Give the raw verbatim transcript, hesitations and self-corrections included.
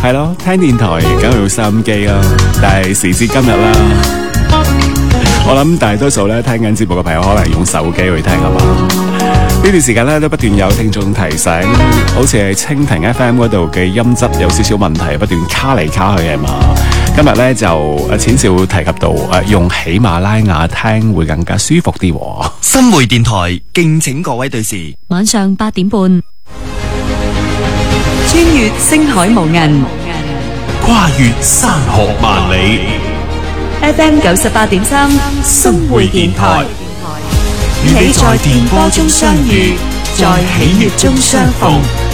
係咯，聽電台梗係要收音機啦，但係時至今日啦，我諗大多數咧聽緊節目嘅朋友可能用手機去聽啊嘛。呢段時間咧都不斷有聽眾提醒，好似係蜻蜓 F M 嗰度嘅音質有少少問題，不斷卡嚟卡去係嘛。今日咧就誒淺少提及到誒用喜馬拉雅聽會更加舒服啲。 新會電台敬請各位對視， 晚上八點半， 穿越星海無垠， 跨越山河萬里。 F M 九十八點三，新會電台，與你在電波中相遇，在喜悅中相逢。